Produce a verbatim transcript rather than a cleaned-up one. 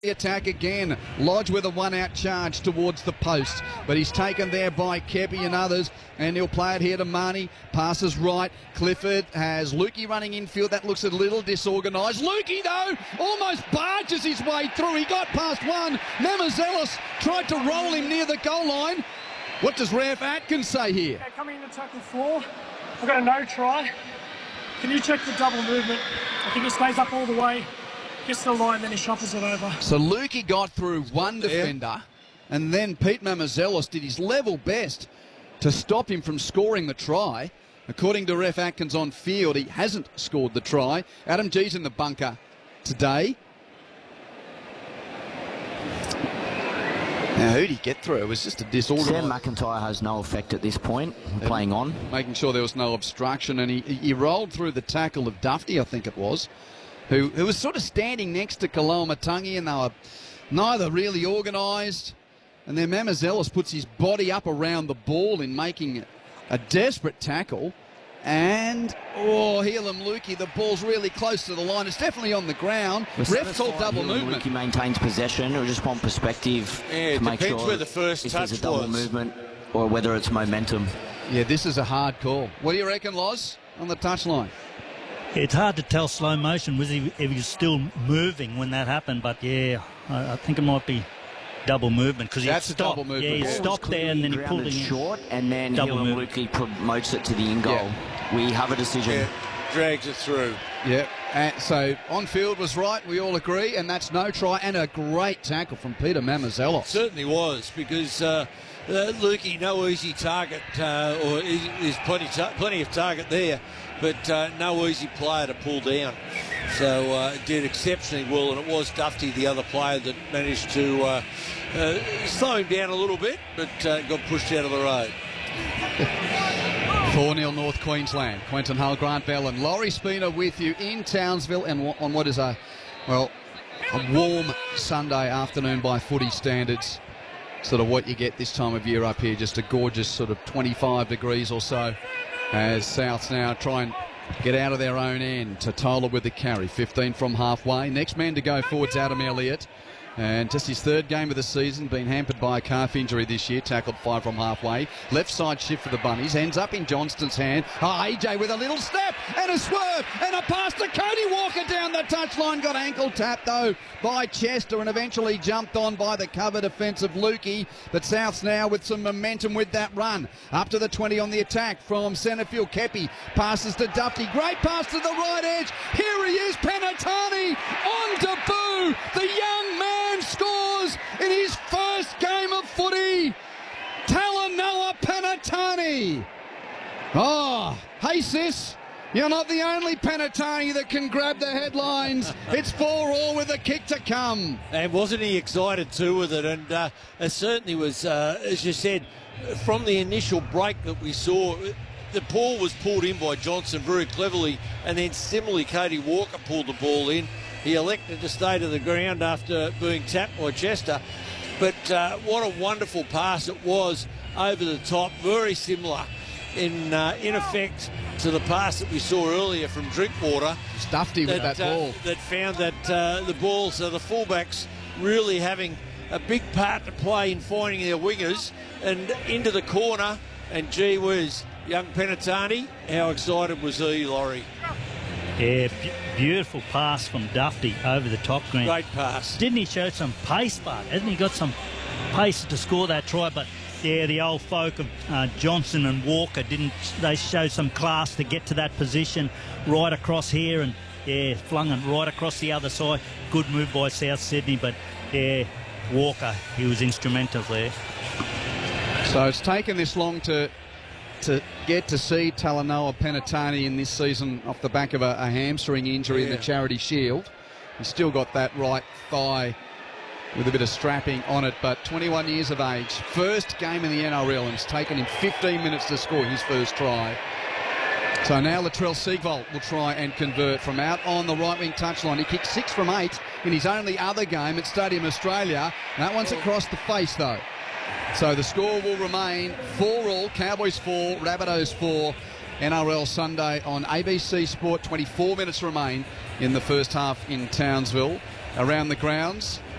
The attack again, Lodge with a one-out charge towards the post, but he's taken there by Kepi and others, and he'll play it here to Marnie. Passes right. Clifford has Lukey running infield. That looks a little disorganised. Lukey, though, almost barges his way through. He got past one. Mamazelos tried to roll him near the goal line. What does Ralph Atkins say here? Okay, coming into tackle four, I've got a no try. Can you check the double movement? I think it stays up all the way. Gets the line, then he shuffles it over. So Lukey got through one defender, and then Pete Mamazelos did his level best to stop him from scoring the try. According to Ref Atkins on field, he hasn't scored the try. Adam G's in the bunker today. Now, who'd he get through? It was just a disorganised... Sam McIntyre has no effect at this point, playing on. Making sure there was no obstruction, and he, he rolled through the tackle of Dufty, I think it was, who, who was sort of standing next to Kaloamatangi, and they were neither really organised. And then Mamazelos puts his body up around the ball in making a desperate tackle. And, oh, Helam Lukey, the ball's really close to the line. It's definitely on the ground. Ref called double movement. Lukey maintains possession. We just want perspective yeah, to make sure where the first if touch there's a double was. movement or whether it's momentum. Yeah, this is a hard call. What do you reckon, Loz, on the touchline? It's hard to tell slow motion was he, if he was still moving when that happened, but yeah, I, I think it might be double movement because he That's a stopped. double movement. Yeah, he Ball stopped there and then he pulled it in. short, and then Double Helam movement. Lukey promotes it to the in goal. Yeah. We have a decision. Yeah, drags it through. Yeah, and so on field was right, we all agree, and that's no try, and a great tackle from Peter Mamazelos. Certainly was, because uh, uh, Lukey, no easy target, uh, or is, there's plenty, ta- plenty of target there, but uh, no easy player to pull down. So uh, did exceptionally well, and it was Dufty, the other player, that managed to uh, uh, slow him down a little bit, but uh, got pushed out of the road. four nil North Queensland. Quentin Hull, Grant Bell and Laurie Spina with you in Townsville, and on what is a, well, a warm Sunday afternoon by footy standards. Sort of what you get this time of year up here, just a gorgeous sort of twenty-five degrees or so, as Souths now try and get out of their own end. Totola with the carry, fifteen from halfway. Next man to go forward's Adam Elliott. And just his third game of the season, been hampered by a calf injury this year, tackled five from halfway. Left side shift for the Bunnies, ends up in Johnston's hand. Oh, A J with a little step and a swerve and a pass to Cody Walker down the touchline. Got ankle tapped though by Chester and eventually jumped on by the cover defensive Lukey. But Souths now with some momentum with that run. Up to the twenty on the attack from centrefield. Kepi passes to Dufty. Great pass to the right edge. Here he is, Penatani on debut. The young man scores in his first game of footy. Talanoa Penatani. Oh, hey sis, you're not the only Penatani that can grab the headlines. It's four all with a kick to come. And wasn't he excited too with it? And uh, it certainly was, uh, as you said, from the initial break that we saw, the ball was pulled in by Johnson very cleverly, and then similarly Cody Walker pulled the ball in. He elected to stay to the ground after being tapped by Chester. But uh, what a wonderful pass it was over the top, very similar in uh, in effect to the pass that we saw earlier from Drinkwater. Stuffy with that uh, ball. That found that uh, the ball, so the fullbacks really having a big part to play in finding their wingers, and into the corner, and gee whiz, young Penatani, how excited was he, Laurie? Yeah, b- beautiful pass from Dufty over the top green. Great pass. Didn't he show some pace, Bart? Hasn't he got some pace to score that try? But yeah, the old folk of uh, Johnson and Walker didn't. They showed some class to get to that position right across here, and yeah, flung it right across the other side. Good move by South Sydney, but yeah, Walker, he was instrumental there. So it's taken this long to to get to see Talanoa Penatani in this season off the back of a, a hamstring injury yeah. in the Charity Shield. He's still got that right thigh with a bit of strapping on it, but twenty-one years of age, first game in the N R L, and it's taken him fifteen minutes to score his first try. So now Latrell Siegwald will try and convert from out on the right wing touchline. He kicked six from eight in his only other game at Stadium Australia. That one's across the face though. So the score will remain four all, Cowboys four, Rabbitohs four. N R L Sunday on A B C Sport. twenty-four minutes remain in the first half in Townsville. Around the grounds,